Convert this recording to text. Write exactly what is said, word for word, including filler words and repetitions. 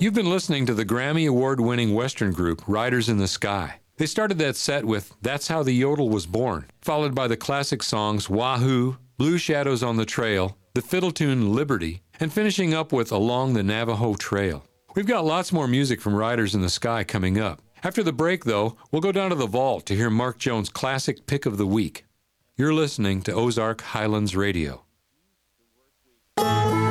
You've been listening to the Grammy Award-winning Western group Riders in the Sky. They started that set with That's How the Yodel Was Born, followed by the classic songs Wahoo, Blue Shadows on the Trail, the fiddle tune Liberty, and finishing up with Along the Navajo Trail. We've got lots more music from Riders in the Sky coming up. After the break, though, we'll go down to the vault to hear Mark Jones' classic pick of the week. You're listening to Ozark Highlands Radio.